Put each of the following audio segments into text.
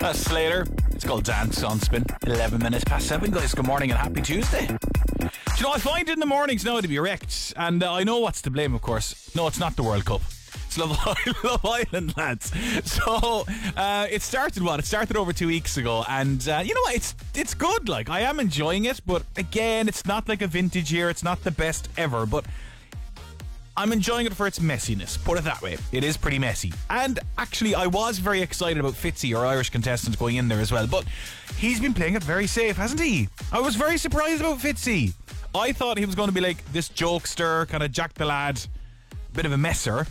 That's Slater. It's called Dance on Spin. 11 minutes past 7, guys. Good morning and happy Tuesday. Do you know, I find in the mornings now to be wrecked, and I know what's to blame, of course. No, it's not the World Cup. It's Love Island, lads. So, it started over 2 weeks ago, and you know what? It's good. Like, I am enjoying it, but again, it's not like a vintage year. It's not the best ever, but I'm enjoying it for its messiness. Put it that way. It is pretty messy. And actually, I was very excited about Fitzy, our Irish contestant, going in there as well. But he's been playing it very safe, hasn't he? I was very surprised about Fitzy. I thought he was going to be like this jokester, kind of Jack the Lad, bit of a messer.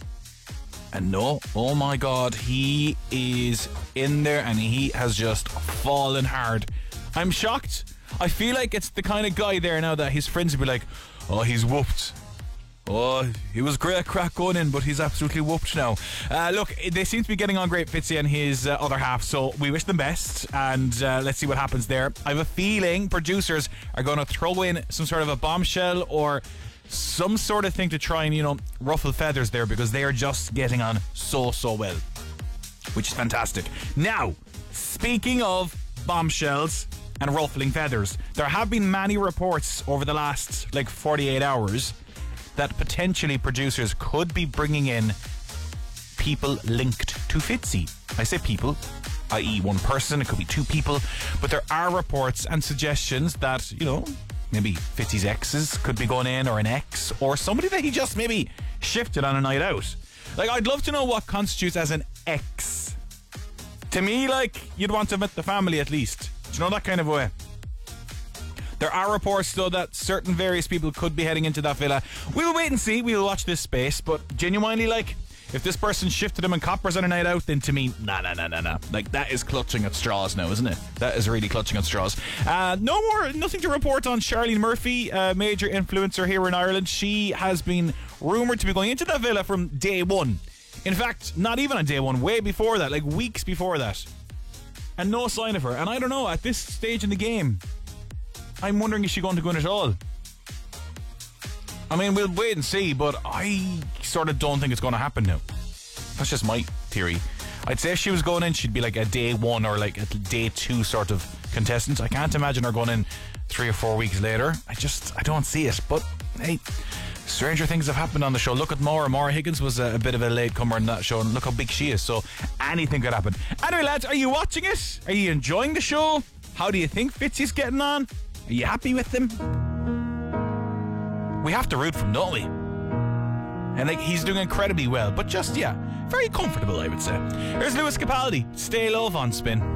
And no, oh my God, he is in there and he has just fallen hard. I'm shocked. I feel like it's the kind of guy there now that his friends will be like, oh, he's whooped. Oh, he was great crack going in, but he's absolutely whooped now. Look, they seem to be getting on great, Fitzy and his other half, so we wish them best, and let's see what happens there. I have a feeling producers are going to throw in some sort of a bombshell or some sort of thing to try and, you know, ruffle feathers there, because they are just getting on so well, which is fantastic. Now, speaking of bombshells and ruffling feathers, there have been many reports over the last 48 hours that potentially producers could be bringing in people linked to Fitzy. I say people, i.e. one person, it could be two people, but there are reports and suggestions that, you know, maybe Fitzy's exes could be going in, or an ex, or somebody that he just maybe shifted on a night out. Like, I'd love to know what constitutes as an ex. To me, you'd want to meet the family at least. Do you know, that kind of way? There are reports, though, that certain various people could be heading into that villa. We'll wait and see. We'll watch this space. But genuinely, if this person shifted him and coppers on a night out, then to me, nah. That is clutching at straws now, isn't it? That is really clutching at straws. Nothing to report on Charlene Murphy, a major influencer here in Ireland. She has been rumoured to be going into that villa from day one. In fact, not even on day one, way before that, weeks before that. And no sign of her. And I don't know, at this stage in the game, I'm wondering, is she going to go in at all? I mean, we'll wait and see, but I sort of don't think it's going to happen now. That's just my theory. I'd say if she was going in, she'd be like a day one or a day two sort of contestant. I can't imagine her going in 3 or 4 weeks later. I don't see it. But hey, stranger things have happened on the show. Look at Maura. Maura Higgins was a bit of a latecomer in that show, and look how big she is. So anything could happen. Anyway, lads, are you watching it? Are you enjoying the show? How do you think Fitzy's getting on? Are you happy with him? We have to root for him, don't we? And he's doing incredibly well, but just, very comfortable, I would say. Here's Lewis Capaldi. Stay Love on Spin.